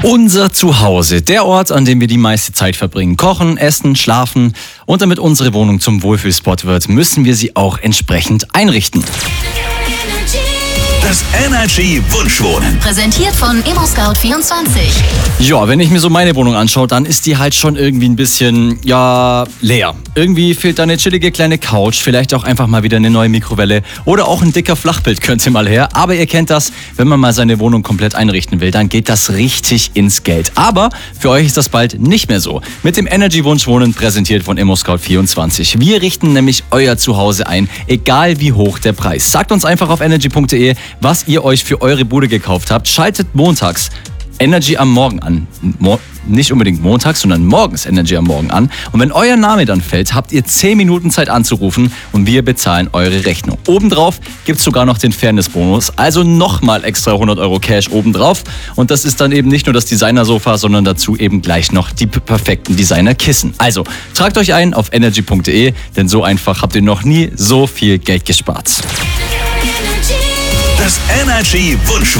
Unser Zuhause, der Ort, an dem wir die meiste Zeit verbringen. Kochen, essen, schlafen. Und damit unsere Wohnung zum Wohlfühlspot wird, müssen wir sie auch entsprechend einrichten. Das Energy Wunschwohnen. Präsentiert von ImmoScout24. Ja, wenn ich mir so meine Wohnung anschaue, dann ist die halt schon irgendwie ein bisschen, leer. Irgendwie fehlt da eine chillige kleine Couch, vielleicht auch einfach mal wieder eine neue Mikrowelle oder auch ein dicker Flachbild könnte mal her. Aber ihr kennt das, wenn man mal seine Wohnung komplett einrichten will, dann geht das richtig ins Geld. Aber für euch ist das bald nicht mehr so. Mit dem Energy Wunschwohnen präsentiert von ImmoScout24. Wir richten nämlich euer Zuhause ein, egal wie hoch der Preis. Sagt uns einfach auf energy.de, was ihr euch für eure Bude gekauft habt. Schaltet montags Energy am Morgen an. Nicht unbedingt montags, sondern morgens Energy am Morgen an. Und wenn euer Name dann fällt, habt ihr 10 Minuten Zeit anzurufen und wir bezahlen eure Rechnung. Obendrauf gibt es sogar noch den Fairness-Bonus, also nochmal extra 100 Euro Cash obendrauf. Und das ist dann eben nicht nur das Designer-Sofa, sondern dazu eben gleich noch die perfekten Designer-Kissen. Also tragt euch ein auf energy.de, denn so einfach habt ihr noch nie so viel Geld gespart. Das Energy Wunschwohnen.